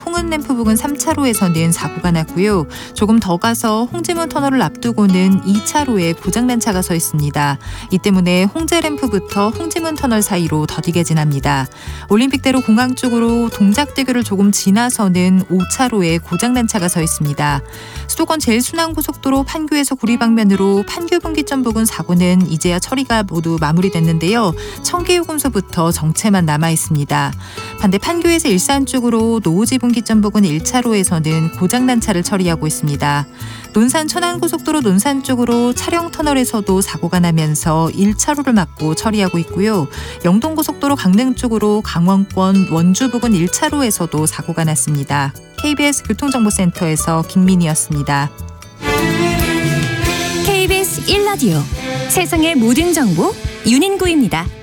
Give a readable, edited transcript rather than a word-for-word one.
홍은램프 부근 3차로에서는 사고가 났고요. 조금 더 가서 홍지문 터널을 앞두고는 2차로에 고장난 차가 서 있습니다. 이 때문에 홍제램프부터 홍지문 터널 사이로 더디게 지납니다. 올림픽대로 공항 쪽으로 동작대교를 조금 지나서는 5차로에 고장난 차가 서 있습니다. 수도권 제일순환고속도로 판교에서 구리 방면으로 판교 분기점 부근 사고는 이제야 처리가 모두 마무리됐는데요. 청계요금소부터 정체만 남아 있습니다. 반대 판교에서 일산 쪽으로 노오지 분기점 부근 1차로에서는 고장난 차를 처리하고 있습니다. 논산 천안고속도로 논산 쪽으로 차량터널에서도 사고가 나면서 1차로를 막고 처리하고 있고요. 영동고속도로 강릉 쪽으로 강원권 원주 부근 1차로에서도 사고가 났습니다. KBS 교통정보센터에서 김민희였습니다. KBS 1라디오 세상의 모든 정보 윤인구입니다.